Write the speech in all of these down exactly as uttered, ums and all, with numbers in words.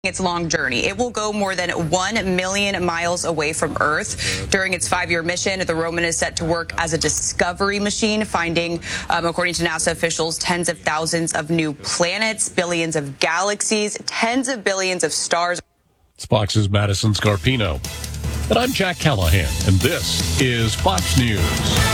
its long journey. It will go more than one million miles away from Earth. During its five-year mission, the Roman is set to work as a discovery machine, finding, um, according to NASA officials, tens of thousands of new planets, billions of galaxies, tens of billions of stars. It's Fox's Madison Scarpino. And I'm Jack Callahan, and this is Fox News.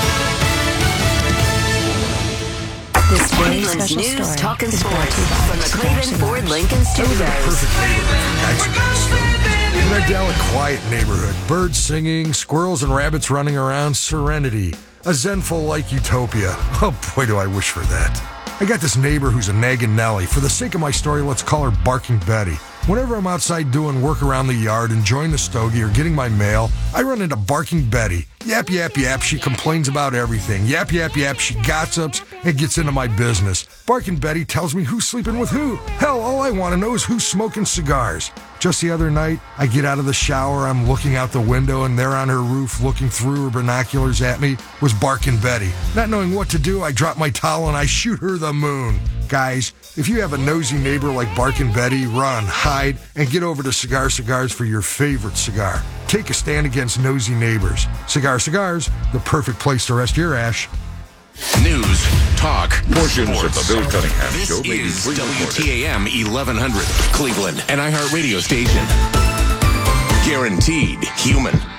This Cleveland's News, Talk and Sports from the Cleveland Ford Lincoln Studios. Perfect neighborhood. An idyllic, quiet neighborhood. Birds singing, squirrels and rabbits running around. Serenity. A zenful-like utopia. Oh boy, do I wish for that. I got this neighbor who's a nagging Nelly. For the sake of my story, let's call her Barking Betty. Whenever I'm outside doing work around the yard, enjoying the stogie, or getting my mail, I run into Barking Betty. Yap, yap, yap, she complains about everything. Yap, yap, yap, she gossips and gets into my business. Barking Betty tells me who's sleeping with who. Hell, all I want to know is who's smoking cigars. Just the other night, I get out of the shower, I'm looking out the window, and there on her roof, looking through her binoculars at me, was Barking Betty. Not knowing what to do, I drop my towel and I shoot her the moon. Guys, if you have a nosy neighbor like Barking Betty, run, hide, and get over to Cigar Cigars for your favorite cigar. Take a stand against nosy neighbors. Cigar Cigars, the perfect place to rest your ash. News, talk, portions sports. of the Bill Cunningham This Show may be is pre-recorded. W T A M eleven hundred, Cleveland, an iHeart radio station. Guaranteed human.